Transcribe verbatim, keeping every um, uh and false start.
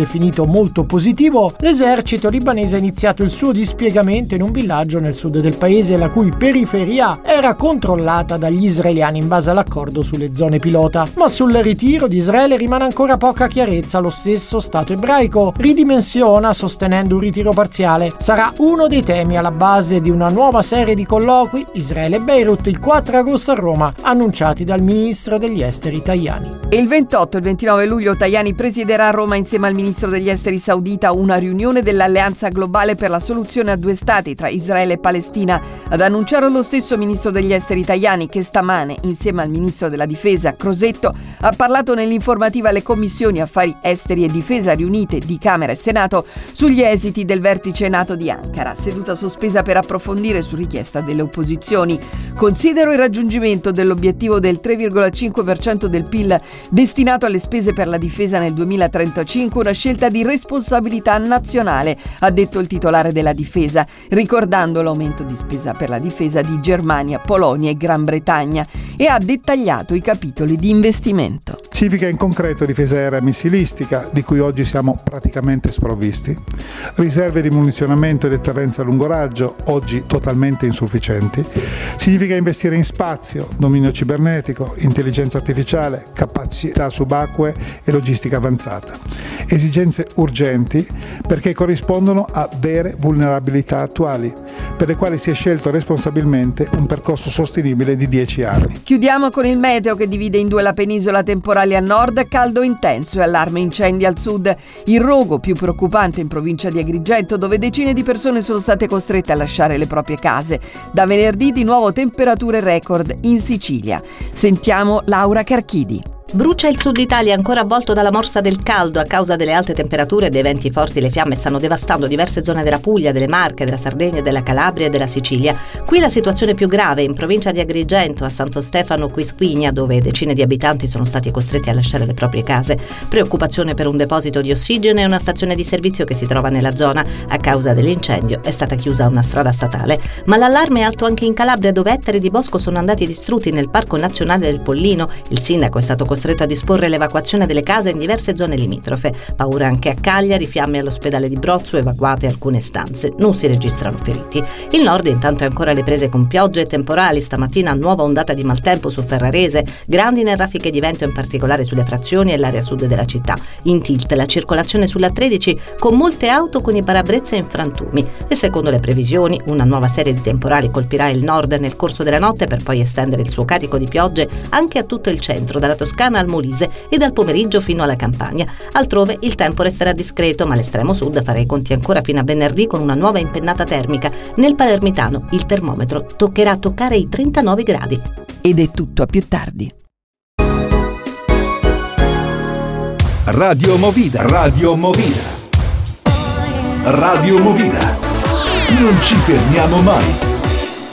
definito molto positivo, l'esercito libanese ha iniziato il suo dispiegamento in un villaggio nel sud del paese, la cui periferia era controllata dagli israeliani in base all'accordo sulle zone pilota. Ma sul ritiro di Israele rimane ancora poca chiarezza. Lo stesso Stato ebraico ridimensiona sostenendo un ritiro parziale. Sarà uno dei temi alla base di una nuova serie di colloqui Israele e Beirut il quattro agosto a Roma, annunciati dal ministro degli esteri Tajani. E il ventotto e il ventinove luglio Tajani presiederà a Roma insieme al ministro degli esteri saudita una riunione dell'Alleanza Globale per la soluzione a due stati tra Israele e Palestina. Ad annunciare lo stesso ministro degli esteri Tajani, che stamane insieme al ministro della difesa Crosetto ha parlato nell'informativa alle commissioni affari esteri e difesa riunite di Camera e Senato sugli esiti del vertice NATO di Ankara, seduta sospesa per approfondire su richiesta delle opposizioni. Considero il raggiungimento dell'obiettivo del tre virgola cinque per cento del P I L destinato alle spese per la difesa nel duemilatrentacinque una scelta di responsabilità nazionale, ha detto il titolare della difesa, ricordando l'aumento di spesa per la difesa di Germania, Polonia e Gran Bretagna, e ha dettagliato i capitoli di investimento. Significa in concreto difesa aerea missilistica, di cui oggi siamo praticamente sprovvisti, riserve di munizionamento e deterrenza a lungo raggio, oggi totalmente insufficienti. Significa investire in spazio, dominio cibernetico, intelligenza artificiale, capacità subacquee e logistica avanzata. Esigenze urgenti perché corrispondono a vere vulnerabilità attuali, per le quali si è scelto responsabilmente un percorso sostenibile di dieci anni. Chiudiamo con il meteo che divide in due la penisola, temporali a nord, caldo intenso e allarme incendi al sud. Il rogo più preoccupante in provincia di Agrigento, dove decine di persone sono state costrette a lasciare le proprie case. Da venerdì di nuovo temperature record in Sicilia. Sentiamo Laura Carchidi. Brucia il sud Italia ancora avvolto dalla morsa del caldo. A causa delle alte temperature e dei venti forti le fiamme stanno devastando diverse zone della Puglia, delle Marche, della Sardegna, della Calabria e della Sicilia. Qui la situazione più grave in provincia di Agrigento, a Santo Stefano Quisquigna, dove decine di abitanti sono stati costretti a lasciare le proprie case. Preoccupazione per un deposito di ossigeno e una stazione di servizio che si trova nella zona. A causa dell'incendio è stata chiusa una strada statale. Ma l'allarme è alto anche in Calabria, dove ettari di bosco sono andati distrutti nel Parco Nazionale del Pollino. Il sindaco è stato costretto a disporre l'evacuazione delle case in diverse zone limitrofe. Paura anche a Cagliari, fiamme all'ospedale di Brozzo, evacuate alcune stanze. Non si registrano feriti. Il nord intanto è ancora alle prese con piogge e temporali. Stamattina nuova ondata di maltempo su Ferrarese, grandine e raffiche di vento in particolare sulle frazioni e l'area sud della città. In tilt la circolazione sulla tredici con molte auto con i parabrezza in frantumi e secondo le previsioni una nuova serie di temporali colpirà il nord nel corso della notte per poi estendere il suo carico di piogge anche a tutto il centro, dalla Toscana al Molise e dal pomeriggio fino alla Campania. Altrove il tempo resterà discreto, ma l'estremo sud farà i conti ancora fino a venerdì con una nuova impennata termica. Nel Palermitano il termometro toccherà toccare i trentanove gradi. Ed è tutto, a più tardi. Radio Movida, Radio Movida, Radio Movida. Non ci fermiamo mai.